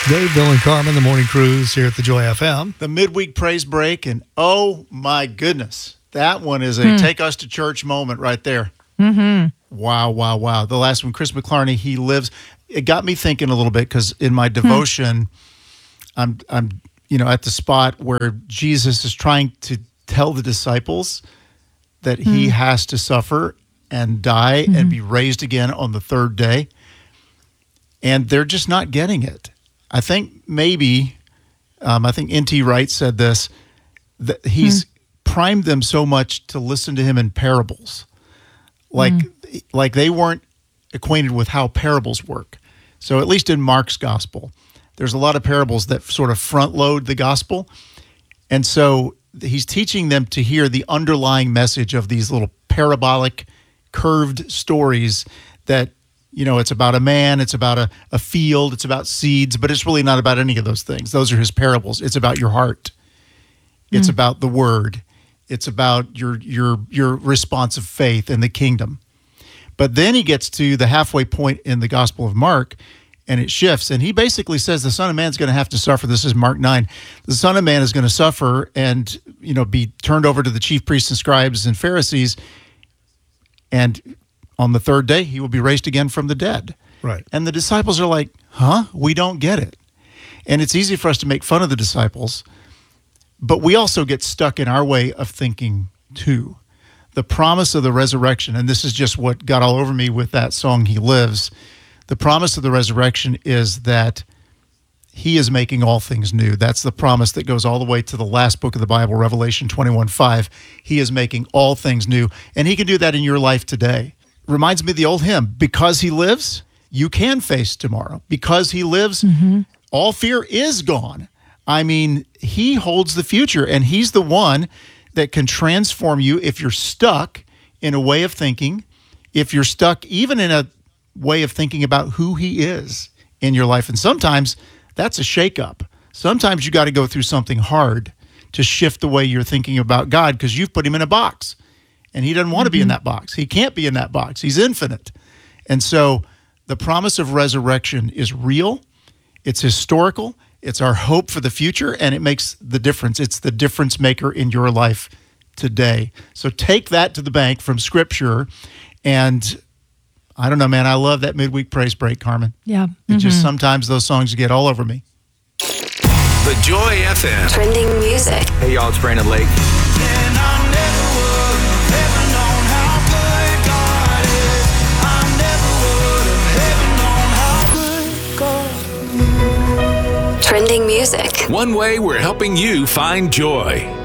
Dave, Bill, and Carmen, the morning cruise here at the Joy FM. The midweek praise break, and oh my goodness, that one is a take us to church moment right there. Mm-hmm. Wow. The last one, Chris McClarney, He Lives. It got me thinking a little bit because in my devotion, I'm at the spot where Jesus is trying to tell the disciples that he has to suffer and die and be raised again on the third day. And they're just not getting it. I think maybe, I think N.T. Wright said this, that he's primed them so much to listen to him in parables. Like they weren't acquainted with how parables work. So at least in Mark's gospel, there's a lot of parables that sort of front load the gospel. And so he's teaching them to hear the underlying message of these little parabolic, curved stories that, it's about a man, it's about a field, it's about seeds, but it's really not about any of those things. Those are his parables. It's about your heart. It's about the word. It's about your response of faith in the kingdom. But then he gets to the halfway point in the Gospel of Mark, and it shifts. And he basically says the Son of Man is going to have to suffer. This is Mark 9. The Son of Man is going to suffer and, be turned over to the chief priests and scribes and Pharisees. And on the third day, he will be raised again from the dead. Right. And the disciples are like, we don't get it. And it's easy for us to make fun of the disciples, but we also get stuck in our way of thinking too. The promise of the resurrection, and this is just what got all over me with that song, He Lives. The promise of the resurrection is that he is making all things new. That's the promise that goes all the way to the last book of the Bible, Revelation 21:5. He is making all things new, and he can do that in your life today. Reminds me of the old hymn, because he lives, you can face tomorrow. Because he lives, all fear is gone. I mean, he holds the future, and he's the one that can transform you if you're stuck in a way of thinking, if you're stuck even in a way of thinking about who he is in your life. And sometimes that's a shakeup. Sometimes you got to go through something hard to shift the way you're thinking about God because you've put him in a box, and he doesn't want to be in that box. He can't be in that box. He's infinite. And so the promise of resurrection is real. It's historical. It's our hope for the future, and it makes the difference. It's the difference maker in your life today. So take that to the bank from Scripture, and I don't know, man, I love that midweek praise break, Carmen. Yeah. It just sometimes those songs get all over me. The Joy FM. Trending music. Hey, y'all, it's Brandon Lake. Trending music. One way we're helping you find joy.